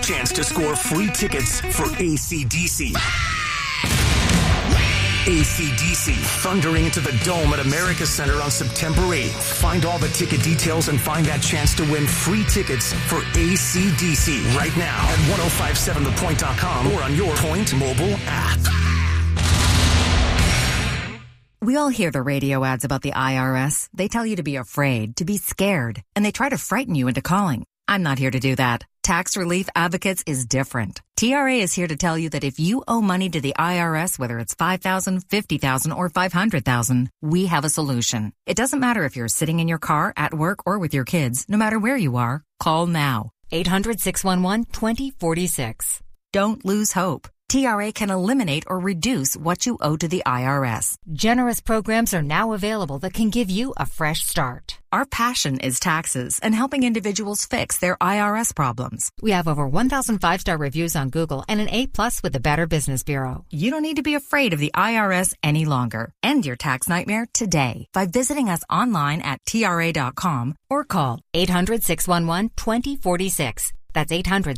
chance to score free tickets for AC/DC. AC/DC, thundering into the Dome at America Center on September 8th. Find all the ticket details and find that chance to win free tickets for AC/DC right now at 1057thepoint.com or on your Point mobile app. We all hear the radio ads about the IRS. They tell you to be afraid, to be scared, and they try to frighten you into calling. I'm not here to do that. Tax Relief Advocates is different. TRA is here to tell you that if you owe money to the IRS, whether it's $5,000, $50,000, or $500,000, we have a solution. It doesn't matter if you're sitting in your car, at work, or with your kids. No matter where you are, call now. 800-611-2046. Don't lose hope. TRA can eliminate or reduce what you owe to the IRS. Generous programs are now available that can give you a fresh start. Our passion is taxes and helping individuals fix their IRS problems. We have over 1,000 5-star reviews on Google and an A+ with the Better Business Bureau. You don't need to be afraid of the IRS any longer. End your tax nightmare today by visiting us online at TRA.com or call 800-611-2046. That's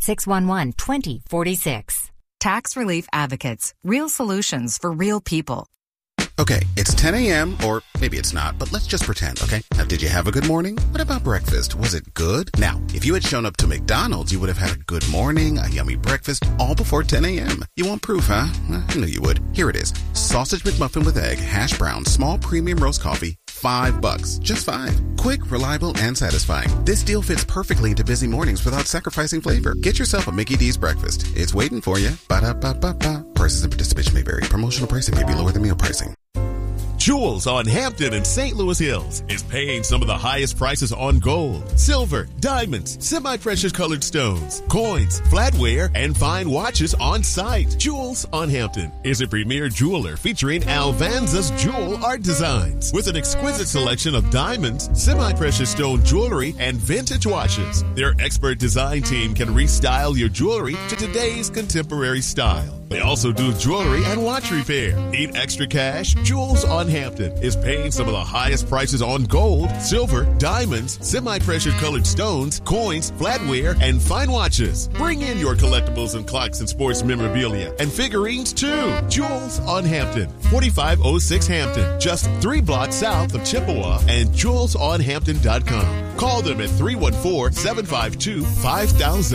800-611-2046. Tax Relief Advocates. Real solutions for real people. Okay, it's 10 a.m., or maybe it's not, but let's just pretend, okay? Now, did you have a good morning? What about breakfast? Was it good? Now, if you had shown up to McDonald's, you would have had a good morning, a yummy breakfast, all before 10 a.m. You want proof, huh? I knew you would. Here it is. Sausage McMuffin with egg, hash brown, small premium roast coffee, $5. Just $5. Quick, reliable, and satisfying. This deal fits perfectly into busy mornings without sacrificing flavor. Get yourself a Mickey D's breakfast. It's waiting for you. Ba-da-ba-ba-ba. Prices and participation may vary. Promotional pricing may be lower than meal pricing. Jewels on Hampton and St. Louis Hills is paying some of the highest prices on gold, silver, diamonds, semi-precious colored stones, coins, flatware, and fine watches on site. Jewels on Hampton is a premier jeweler featuring Alvanza's jewel art designs with an exquisite selection of diamonds, semi-precious stone jewelry, and vintage watches. Their expert design team can restyle your jewelry to today's contemporary style. They also do jewelry and watch repair. Need extra cash? Jewels on Hampton is paying some of the highest prices on gold, silver, diamonds, semi-precious colored stones, coins, flatware, and fine watches. Bring in your collectibles and clocks and sports memorabilia and figurines too. Jewels on Hampton, 4506 Hampton, just 3 blocks south of Chippewa, and jewelsonhampton.com. Call them at 314-752-5000,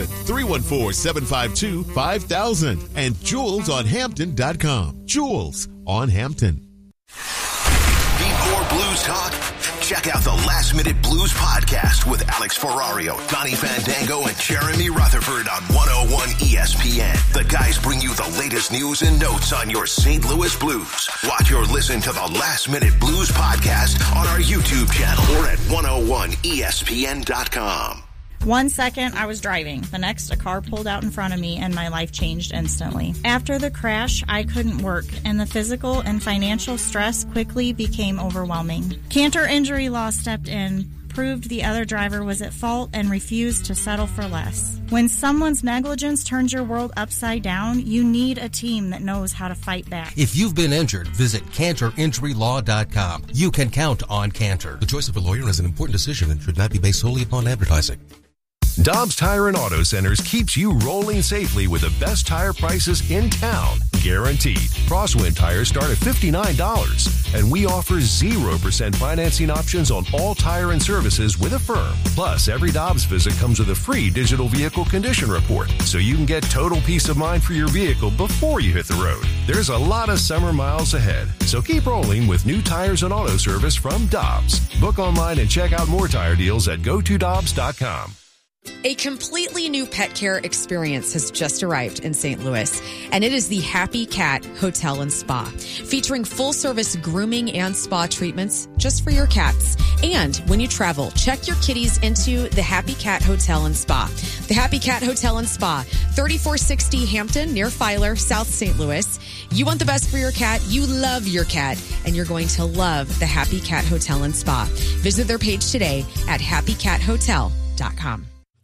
314-752-5000, and jewelsonhampton.com. Jewels on Hampton. Need more blues talk? Check out the Last Minute Blues podcast with Alex Ferrario, Donnie Fandango, and Jeremy Rutherford on 101 ESPN. The guys bring you the latest news and notes on your St. Louis Blues. Watch or listen to the Last Minute Blues podcast on our YouTube channel or at 101ESPN.com. 1 second, I was driving. The next, a car pulled out in front of me, and my life changed instantly. After the crash, I couldn't work, and the physical and financial stress quickly became overwhelming. Cantor Injury Law stepped in, proved the other driver was at fault, and refused to settle for less. When someone's negligence turns your world upside down, you need a team that knows how to fight back. If you've been injured, visit CantorInjuryLaw.com. You can count on Cantor. The choice of a lawyer is an important decision and should not be based solely upon advertising. Dobbs Tire and Auto Centers keeps you rolling safely with the best tire prices in town, guaranteed. Crosswind tires start at $59, and we offer 0% financing options on all tire and services with Affirm. Plus, every Dobbs visit comes with a free digital vehicle condition report, so you can get total peace of mind for your vehicle before you hit the road. There's a lot of summer miles ahead, so keep rolling with new tires and auto service from Dobbs. Book online and check out more tire deals at GoToDobbs.com. A completely new pet care experience has just arrived in St. Louis, and it is the Happy Cat Hotel and Spa, featuring full-service grooming and spa treatments just for your cats. And when you travel, check your kitties into the Happy Cat Hotel and Spa. The Happy Cat Hotel and Spa, 3460 Hampton, near Filer, South St. Louis. You want the best for your cat, you love your cat, and you're going to love the Happy Cat Hotel and Spa. Visit their page today at happycathotel.com.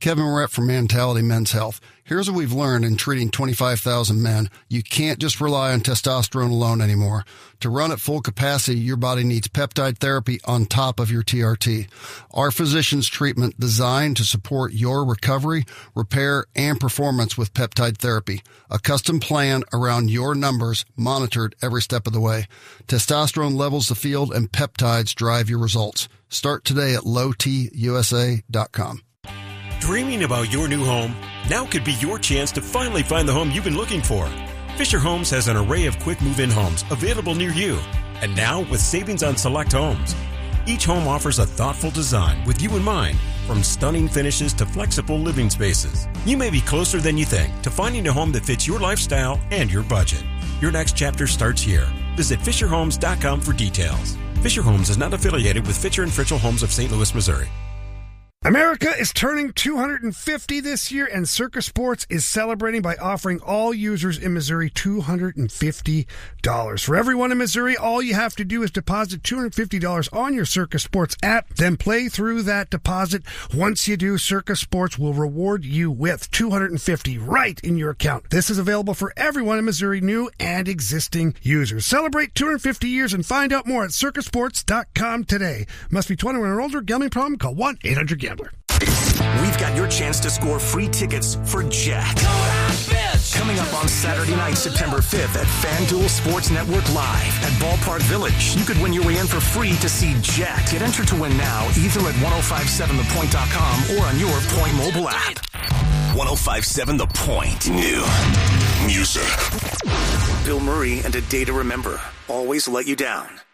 Kevin Moret from Mentality Men's Health. Here's what we've learned in treating 25,000 men. You can't just rely on testosterone alone anymore. To run at full capacity, your body needs peptide therapy on top of your TRT. Our physician's treatment designed to support your recovery, repair, and performance with peptide therapy. A custom plan around your numbers, monitored every step of the way. Testosterone levels the field and peptides drive your results. Start today at lowtusa.com. Dreaming about your new home? Now could be your chance to finally find the home you've been looking for. Fisher Homes has an array of quick move-in homes available near you. And now with savings on select homes. Each home offers a thoughtful design with you in mind, from stunning finishes to flexible living spaces. You may be closer than you think to finding a home that fits your lifestyle and your budget. Your next chapter starts here. Visit FisherHomes.com for details. Fisher Homes is not affiliated with Fisher & Fritchell Homes of St. Louis, Missouri. America is turning 250 this year, and Circus Sports is celebrating by offering all users in Missouri $250. For everyone in Missouri, all you have to do is deposit $250 on your Circus Sports app, then play through that deposit. Once you do, Circus Sports will reward you with $250 right in your account. This is available for everyone in Missouri, new and existing users. Celebrate 250 years and find out more at circusports.com today. Must be 21 or older. Gambling problem? Call 1-800-GAMBLER. We've got your chance to score free tickets for Jet. Coming up on Saturday night, September 5th at FanDuel Sports Network Live at Ballpark Village. You could win your way in for free to see Jet. Get entered to win now either at 1057thepoint.com or on your Point mobile app. 1057 The Point. New music. Bill Murray and A Day to Remember. Always Let You Down.